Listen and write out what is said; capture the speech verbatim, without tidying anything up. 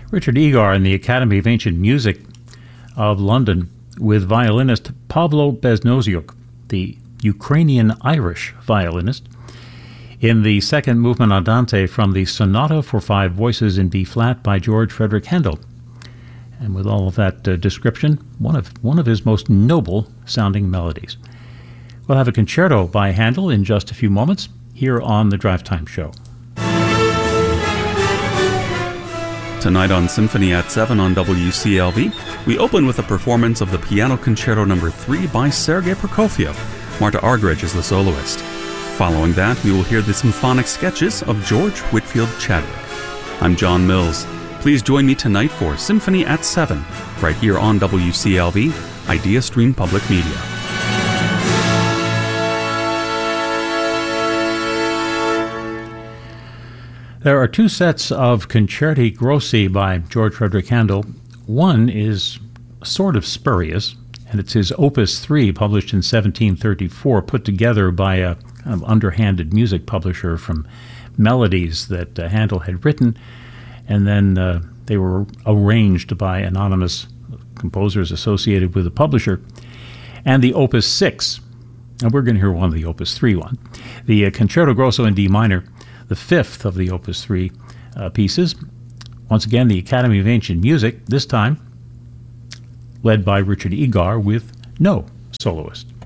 Richard Egar in the Academy of Ancient Music of London with violinist Pavlo Beznoziuk, the Ukrainian-Irish violinist, in the second movement Andante from the Sonata for Five Voices in B-flat by George Frederick Handel. And with all of that uh, description, one of one of his most noble-sounding melodies. We'll have a concerto by Handel in just a few moments here on the Drive Time Show. Tonight on Symphony at seven on W C L V, we open with a performance of the Piano Concerto number three by Sergei Prokofiev. Marta Argerich is the soloist. Following that, we will hear the symphonic sketches of George Whitfield Chadwick. I'm John Mills. Please join me tonight for Symphony at seven, right here on W C L V, Idea Stream Public Media. There are two sets of Concerti Grossi by George Frederick Handel. One is sort of spurious, and it's his Opus three, published in seventeen thirty-four, put together by a kind of underhanded music publisher from melodies that uh, Handel had written, and then uh, they were arranged by anonymous composers associated with the publisher. And the Opus six, and we're going to hear one of the Opus three one, the uh, Concerto Grosso in D minor, the fifth of the Opus three uh, pieces. Once again, the Academy of Ancient Music, this time led by Richard Egar with no soloist.